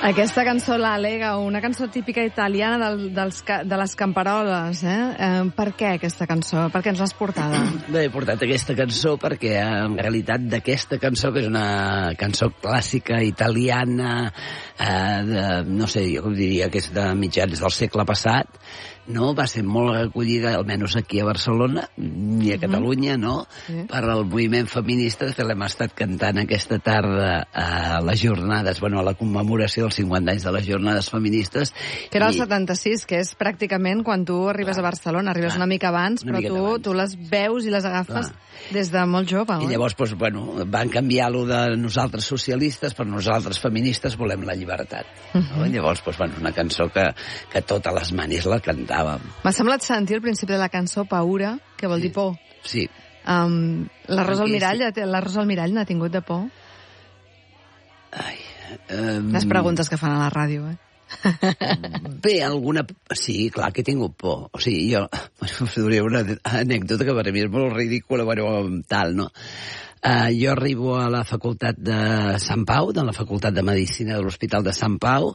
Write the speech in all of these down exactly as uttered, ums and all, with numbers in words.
Aquesta cançó, La Lega, una cançó típica italiana del, dels, de les camperoles, eh? eh? Per què aquesta cançó? Per què ens l'has portada? Bé, he portat aquesta cançó perquè, en realitat, d'aquesta cançó, que és una cançó clàssica italiana, eh, de, no sé, jo diria que és de mitjans del segle passat, no? Va ser molt recollida, almenys aquí a Barcelona i a Catalunya, no? Sí. Per al moviment feminista. De fet, l'hem estat cantant aquesta tarda a les jornades, bueno, a la commemoració dels cinquanta anys de les jornades feministes. Que era el i... setanta-sis, que és pràcticament quan tu arribes clar, a Barcelona. Arribes clar, una mica abans, una però tu, abans. tu les veus i les agafes clar. des de molt jove. I llavors, doncs, bueno, van canviar-lo de nosaltres socialistes per nosaltres feministes volem la llibertat. Uh -huh. No? I llavors, doncs, bueno, una cançó que, que totes les manis la cantàvem. M'ha semblat sentir al principi de la cançó Paura, que vol sí. dir por. Sí. Um, la Rosa Almirall, la Rosa Almirall n'ha tingut de por? Ai, um... Les preguntes que fan a la ràdio, eh? Bé, alguna... Sí, clar que he tingut por. O sigui, jo... Us diré una anècdota que per a mi és molt ridícula, bueno, tal, no? Uh, jo arribo a la facultat de Sant Pau, de la facultat de Medicina de l'Hospital de Sant Pau,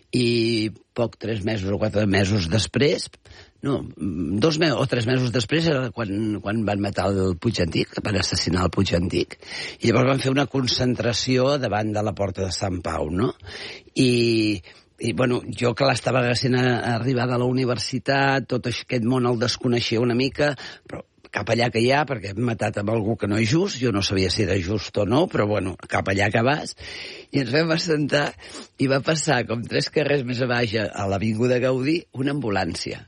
i poc, tres mesos o quatre mesos després, no, dos mesos o tres mesos després era quan, quan van matar el Puig Antic, van assassinar el Puig Antic, i llavors van fer una concentració davant de la porta de Sant Pau, no? I... I, bueno, jo que l'estava recent arribada a la universitat, tot aquest món el desconeixia una mica, però cap allà que hi ha, perquè hem matat amb algú que no és just, jo no sabia si era just o no, però bueno, cap allà que vas, i ens vam assentar, i va passar, com tres carrers més a baix, a l'Avinguda Gaudí, una ambulància.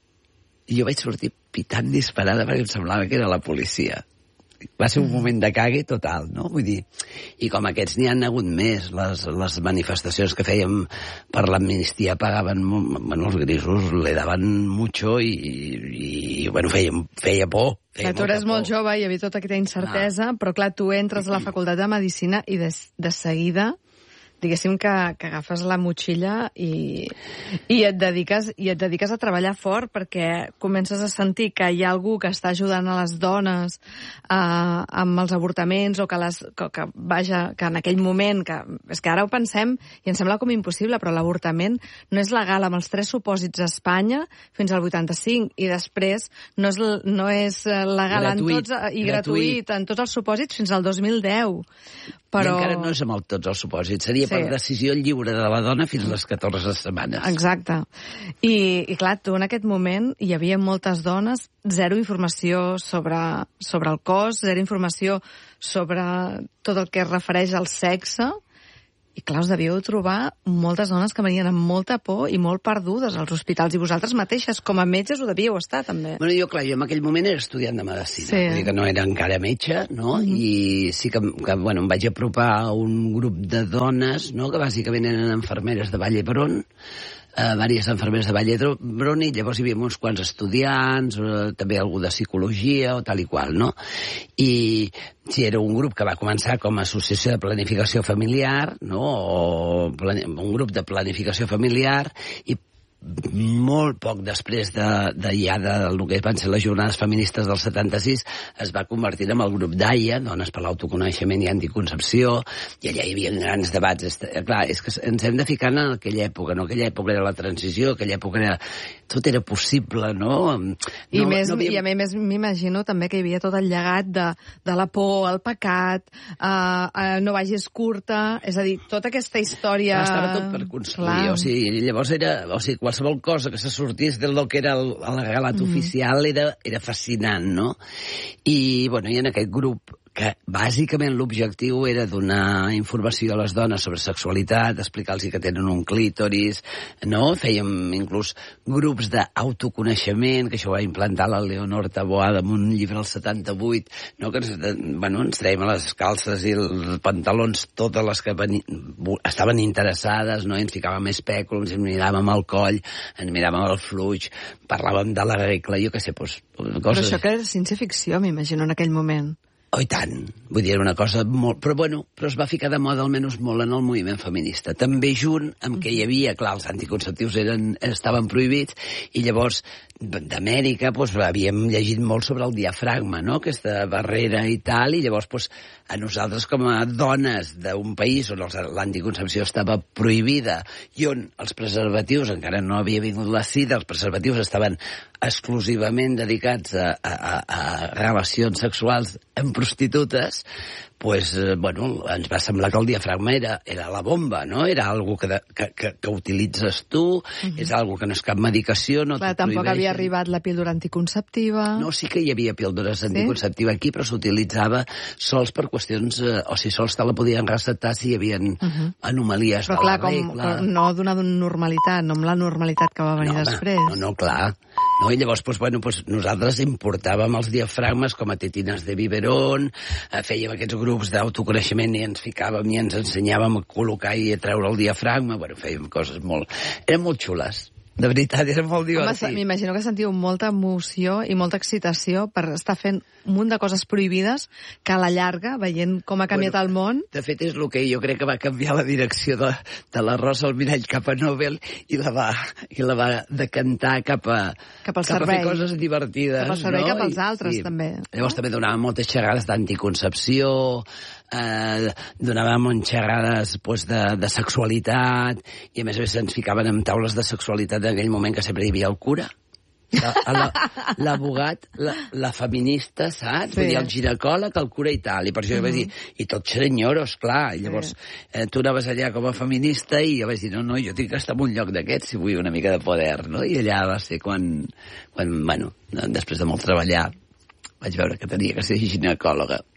I jo vaig sortir pitant disparada perquè em semblava que era la policia. Va ser un moment de cague total, no? Vull dir, i com aquests n'hi han hagut més, les, les manifestacions que fèiem per l'amnistia pagaven, bueno, els grisos le daven mucho i, i, i bueno, feia, feia por. Feia tu eres molt jove, hi havia tota aquesta incertesa, ah. però clar, tu entres a la facultat de Medicina i de, de seguida diguéssim que, que agafes la motxilla i, i, et dediques, i et dediques a treballar fort perquè comences a sentir que hi ha algú que està ajudant a les dones eh, amb els avortaments o que, les, que, que, vaja, que en aquell moment, que, és que ara ho pensem i ens sembla com impossible, però l'avortament no és legal amb els tres supòsits a Espanya fins al vuitanta-cinc i després no és, no és legal gratuït, en tots, i gratuït, gratuït en tots els supòsits fins al dos mil deu. Però... I encara no és amb el, tots els supòsits. Seria sí. per decisió lliure de la dona fins a les catorze setmanes. Exacte. I, i clar, tu en aquest moment hi havia moltes dones, zero informació sobre, sobre el cos, zero informació sobre tot el que es refereix al sexe, i clar, us devíeu trobar moltes dones que venien amb molta por i molt perdudes als hospitals, i vosaltres mateixes, com a metges, ho devíeu estar, també. Bueno, jo, clar, jo en aquell moment era estudiant de medicina, sí. vull dir que no era encara metge, no? Mm-hmm. I sí que, que, bueno, em vaig apropar a un grup de dones, no?, que bàsicament eren infermeres de Vall d'Hebron, Uh, diverses infermeres de Vall d'Hebron, i llavors hi havia uns quants estudiants, uh, també algú de psicologia o tal i qual, no? I sí, era un grup que va començar com a associació de planificació familiar, no? O plani- un grup de planificació familiar, i molt poc després de, de ja del que van ser les jornades feministes del setanta-sis es va convertir en el grup d'AIA, Dones per l'Autoconeixement i Anticoncepció, i allà hi havia grans debats. Clar, és que ens hem de ficar en aquella època, no? Aquella època era la transició, aquella època era... tot era possible, no? no I, més, no havia... I a més m'imagino també que hi havia tot el llegat de, de la por, el pecat, uh, uh, no vagis curta, és a dir, tota aquesta història... Però estava tot per construir, o sigui, llavors era... O sigui, qualsevol cosa que se sortís del que era el, el relat mm. oficial era, era fascinant, no? I, bueno, i en aquest grup que bàsicament l'objectiu era donar informació a les dones sobre sexualitat, explicar-los que tenen un clítoris, no? Fèiem inclús grups d'autoconeixement, que això ho va implantar la Leonor Taboada en un llibre del setanta-vuit, no? Que ens, bueno, ens traiem les calces i els pantalons totes les que veni... estaven interessades, no? I ens ficàvem espèculums, ens miràvem el coll, ens miràvem el fluix, parlàvem de la regla, jo què sé, doncs... Coses... Però això que era ciència-ficció, m'imagino, en aquell moment. Oh, i tant. Vull dir, era una cosa molt... Però, bueno, però es va ficar de moda almenys molt en el moviment feminista. També junt amb que hi havia, clar, els anticonceptius eren, estaven prohibits, i llavors d'Amèrica doncs, havíem llegit molt sobre el diafragma, no?, aquesta barrera i tal, i llavors doncs, a nosaltres com a dones d'un país on l'anticoncepció estava prohibida i on els preservatius, encara no havia vingut la sida, els preservatius estaven exclusivament dedicats a, a, a relacions sexuals amb prostitutes, pues, eh, bueno, ens va semblar que el diafragma era, era la bomba, no? Era algo que, de, que, que, que utilitzes tu, uh-huh. és algo que no és cap medicació, no Clar, t'ho tampoc prohibeixen. havia arribat la píldora anticonceptiva. No, sí que hi havia píldores anticonceptiva aquí, però s'utilitzava sols per qüestions, eh, o si sols te la podien recetar si hi havia uh-huh. anomalies però de clar, la regla. Com, no d'una normalitat, no amb la normalitat que va venir no, després. No, no, clar. No, i llavors, doncs, bueno, doncs, nosaltres importàvem els diafragmes com a tetines de biberón, eh, fèiem aquests grups d'autoconeixement i ens ficàvem i ens ensenyàvem a col·locar i a treure el diafragma, bueno, fèiem coses molt... Eren molt xules. De veritat, era molt divertit. Home, m'imagino que sentiu molta emoció i molta excitació per estar fent un munt de coses prohibides que a la llarga, veient com ha canviat bueno, el món... De fet, és el que jo crec que va canviar la direcció de, de la Rosa Almirall cap a Nobel i la va, i la va decantar cap a, cap, al cap servei. a fer coses divertides. Cap al servei, no? cap als altres, I, sí. també. Llavors no? també donàvem moltes xerrades d'anticoncepció, eh, donàvem xerrades pues, de, de sexualitat, i a més a més ens ficaven en taules de sexualitat en aquell moment que sempre hi havia el cura. L'abogat, la, la, la feminista, saps? Sí. Vull dir, el ginecòleg, el cura i tal. I per això uh-huh. jo vaig dir, i tots senyoros, clar. I llavors sí. eh, tu anaves allà com a feminista i jo vaig dir, no, no, jo tinc que estar en un lloc d'aquests si vull una mica de poder, no? I allà va ser quan, quan bueno, després de molt treballar, vaig veure que tenia que ser ginecòloga.